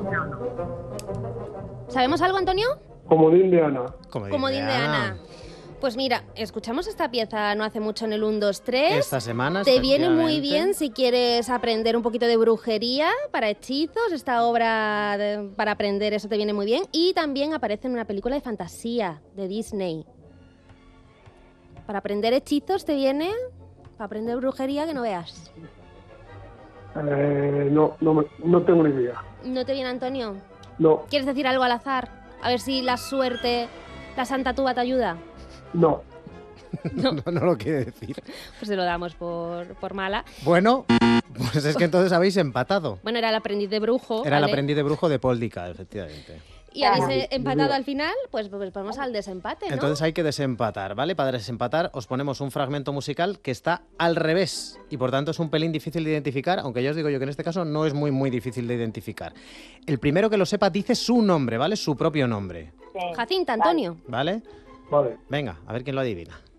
¿Sabemos algo, Antonio? Comodín de Ana. Comodín de Ana. Pues mira, escuchamos esta pieza no hace mucho en el 1, 2, 3. Esta semana, te viene muy efectivamente. bien si quieres aprender un poquito de brujería para hechizos. Esta obra para aprender eso te viene muy bien. Y también aparece en una película de fantasía de Disney. Para aprender hechizos te viene, para aprender brujería que no veas. No tengo ni idea. ¿No te viene, Antonio? No, ¿Quieres decir algo al azar? A ver si la suerte, la Santa Tuba te ayuda. no. No lo quiere decir. Pues se lo damos por mala. Bueno, pues es que entonces habéis empatado. Bueno, era el aprendiz de brujo. Era el ¿vale? aprendiz de brujo de Paul Dika, efectivamente. Y habéis empatado al final, pues vamos al desempate, ¿no? Entonces hay que desempatar, ¿vale? Para desempatar os ponemos un fragmento musical que está al revés y por tanto es un pelín difícil de identificar, aunque ya os digo yo que en este caso no es muy difícil de identificar. El primero que lo sepa dice su nombre, ¿vale? Su propio nombre, Jacinta, Antonio. ¿vale? Vale. Venga, a ver quién lo adivina.